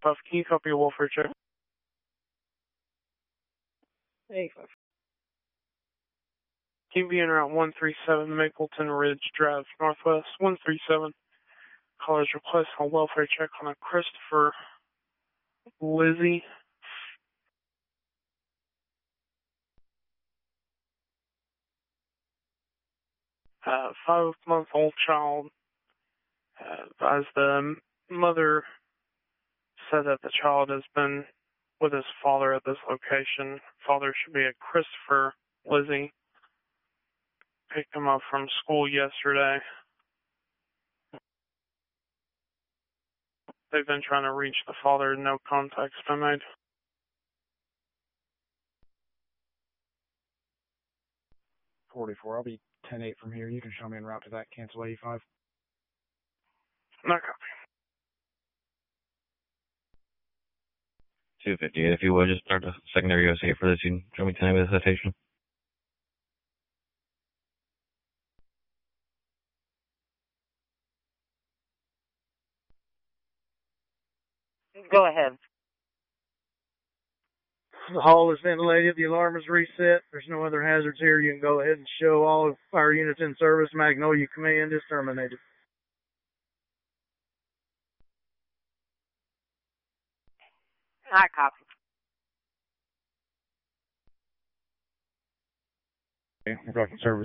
Puff, can you copy a welfare check? Hey, 5. Can you be in Route 137, Mapleton Ridge Drive, Northwest, 137. Caller's request a welfare check on a Christopher Lizzie. 5-month-old child. As the mother said that the child has been with his father at this location. Father should be a Christopher Lizzie. Picked him up from school yesterday. They've been trying to reach the father. No contact's been made. 44. I'll be 10-8 from here. You can show me en route to that. Cancel 85. No copy. 258. If you would, just start a secondary USA for this. You can show me 10 with citation. Go ahead. The hall is ventilated. The alarm is reset. There's no other hazards here. You can go ahead and show all of our units in service. Magnolia Command is terminated. I copy. Okay, we're talking service.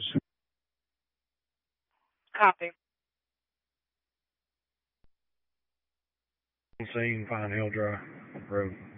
Copy. Scene, Pine Hill Drive Road.